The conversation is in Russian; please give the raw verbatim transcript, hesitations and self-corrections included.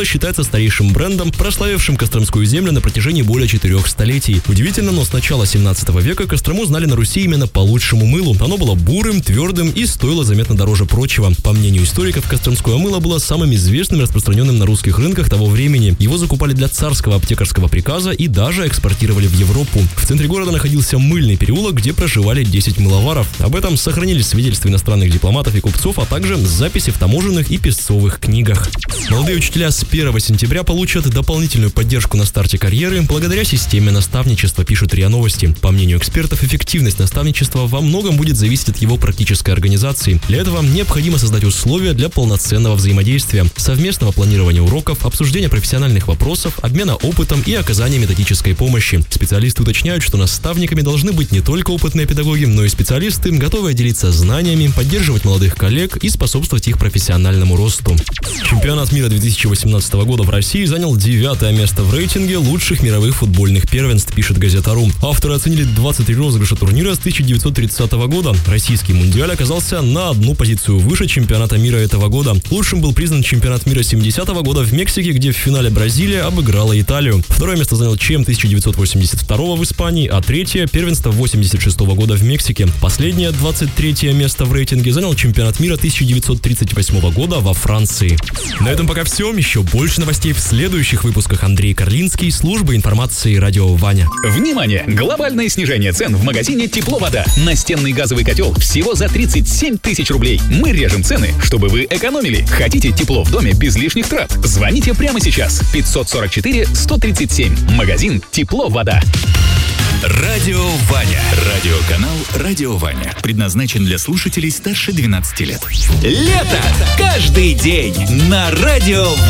Амыла считается старейшим брендом, прославившим Костромскую землю на протяжении более четырех столетий. Удивительно, но с начала семнадцатого века Кострому знали на Руси именно по лучшему мылу. Оно было бурым, твердым и стоило заметно дороже прочего. По мнению историков, Костромское мыло было самым известным и распространенным на русских рынках того времени. Его закупали для царского аптекарского приказа и даже экспортировали в Европу. В центре города находился мыльный переулок, где проживали десять мыловаров. Об этом сохранились свидетельства иностранных дипломатов и купцов, а также записи в таможенных и песцовых книгах. Молодые учителя с первого сентября получат дополнительную поддержку на старте карьеры благодаря системе наставничества, пишут РИА Новости. По мнению экспертов, эффективность наставничества во многом будет зависеть от его практической организации. Для этого необходимо создать условия для полноценного взаимодействия, совместного планирования уроков, обсуждения профессиональных вопросов, обмена опытом и оказания методической помощи. Специалисты уточняют, что наставниками должны быть не только опытные педагоги, но и специалисты, готовые делиться знаниями, поддерживать молодых коллег и способствовать их профессиональному росту. Чемпионат мира две тысячи восемнадцатого года в России занял девятое место в рейтинге лучших мировых футбольных первенств, пишет Газета.ру. Авторы оценили двадцать три розыгрыша турнира с тысяча девятьсот тридцатого года. Российский мундиаль оказался на одну позицию выше чемпионата мира этого года. Лучшим был признан чемпионат мира семидесятого года в Мексике, где в финале Бразилия обыграла Италию. Второе место занял ЧЕМ тысяча девятьсот восемьдесят второго в Испании, а третье – первенство восемьдесят шестого года в Мексике. Последнее, двадцать третье место в рейтинге занял чемпионат мира тысяча девятьсот тридцать восьмого года во Франции. На этом пока все. Еще больше новостей в следующих выпусках. Андрей Карлинский, служба информации «Радио Ваня». Внимание! Глобальное снижение цен в магазине «Тепло-вода». Настенный газовый котел всего за тридцать семь тысяч рублей. Мы режем цены, чтобы вы экономили. Хотите тепло в доме без лишних трат? Звоните прямо сейчас. пятьсот сорок четыре сто тридцать семь. Магазин «Тепло-вода». Радио Ваня. Радиоканал «Радио Ваня». Предназначен для слушателей старше двенадцати лет. Лето! Каждый день на Радио